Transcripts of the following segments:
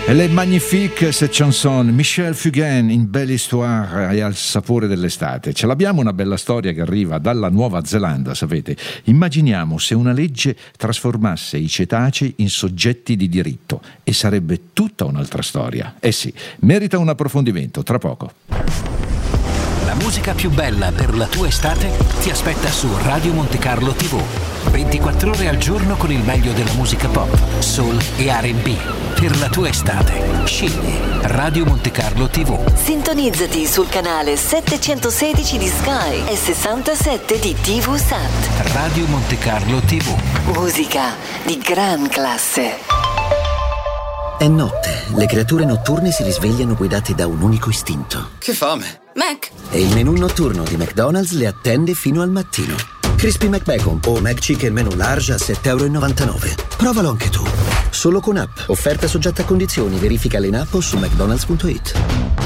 Elle est magnifique cette chanson, Michel Fugain in Belle Histoire e al sapore dell'estate. Ce l'abbiamo una bella storia che arriva dalla Nuova Zelanda, sapete. Immaginiamo se una legge trasformasse i cetacei in soggetti di diritto e sarebbe tutta un'altra storia. Eh sì, merita un approfondimento, tra poco. La musica più bella per la tua estate ti aspetta su Radio Monte Carlo TV. 24 ore al giorno con il meglio della musica pop, soul e R&B. Per la tua estate, scegli Radio Monte Carlo TV. Sintonizzati sul canale 716 di Sky e 67 di TV Sat. Radio Monte Carlo TV. Musica di gran classe. È notte, le creature notturne si risvegliano guidate da un unico istinto. Che fame! Mac! E il menù notturno di McDonald's le attende fino al mattino. Crispy McBacon o McChicken menù large a €7,99. Provalo anche tu. Solo con app. Offerta soggetta a condizioni. Verificale in app o su mcdonalds.it.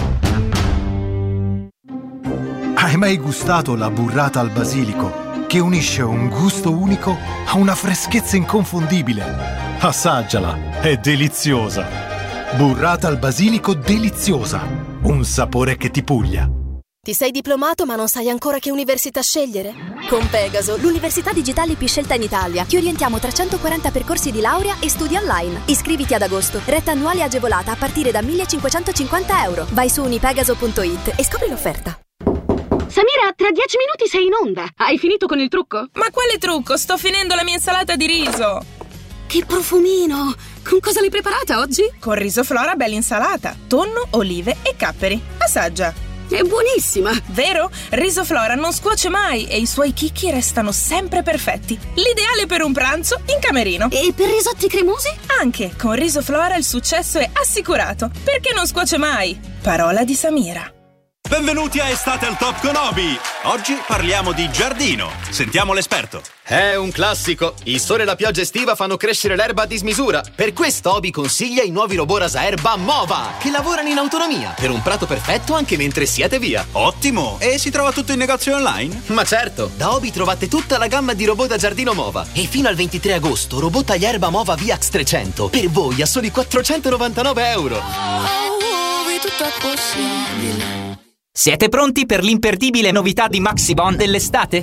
Hai mai gustato la burrata al basilico, che unisce un gusto unico a una freschezza inconfondibile? Assaggiala, è deliziosa. Burrata al basilico deliziosa. Un sapore che ti puglia. Ti sei diplomato ma non sai ancora che università scegliere? Con Pegaso, l'università digitale più scelta in Italia, ti orientiamo tra 140 percorsi di laurea e studi online. Iscriviti ad agosto, retta annuale agevolata a partire da €1.550. Vai su unipegaso.it e scopri l'offerta. Samira, tra 10 minuti sei in onda. Hai finito con il trucco? Ma quale trucco? Sto finendo la mia insalata di riso. Che profumino! Con cosa l'hai preparata oggi? Con riso Flora bella insalata, tonno, olive e capperi. Assaggia. È buonissima! Vero? Riso Flora non scuoce mai e i suoi chicchi restano sempre perfetti. L'ideale per un pranzo in camerino. E per risotti cremosi? Anche con Riso Flora il successo è assicurato, perché non scuoce mai. Parola di Samira. Benvenuti a Estate al Top con Obi. Oggi parliamo di giardino. Sentiamo l'esperto. È un classico. Il sole e la pioggia estiva fanno crescere l'erba a dismisura. Per questo Obi consiglia i nuovi robot rasaerba Mova, che lavorano in autonomia per un prato perfetto anche mentre siete via. Ottimo! E si trova tutto in negozio online? Ma certo, da Obi trovate tutta la gamma di robot da giardino Mova. E fino al 23 agosto, robot tagliaerba Mova VX 300 per voi a soli €499. Tutto è possibile. Siete pronti per l'imperdibile novità di Maxibon dell'estate?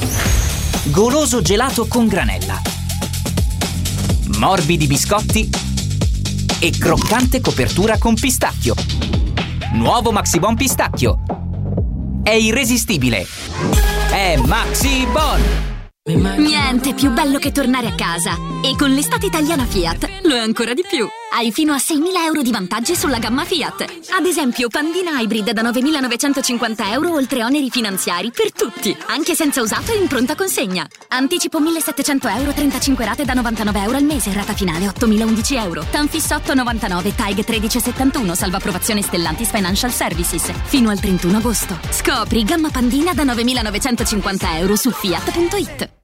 Goloso gelato con granella, morbidi biscotti e croccante copertura con pistacchio. Nuovo Maxibon pistacchio. È irresistibile. È Maxibon! Niente più bello che tornare a casa. E con l'estate italiana Fiat lo è ancora di più. Hai fino a €6.000 di vantaggi sulla gamma Fiat. Ad esempio Pandina Hybrid da €9.950 oltre oneri finanziari per tutti, anche senza usato e in pronta consegna. Anticipo €1.700, 35 rate da €99 al mese, rata finale €8.011. Tanfisso 8,99, TAG 1371, salva approvazione Stellantis Financial Services. Fino al 31 agosto. Scopri gamma Pandina da €9.950 su Fiat.it.